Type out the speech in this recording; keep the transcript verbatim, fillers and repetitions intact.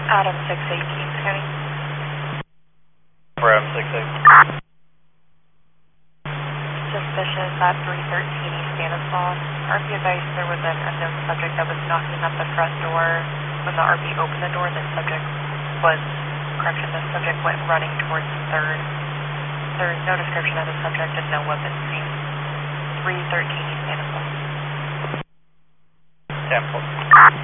Adam six eighteen, County. For Adam six eighteen. Suspicious at three thirteen East Stanislaus. R P advised there was an unknown subject that was knocking at the front door. When the R P opened the door, the subject was, correction, the subject went running towards the third. There is no description of the subject and no weapon seen. three thirteen East Stanislaus. ten four.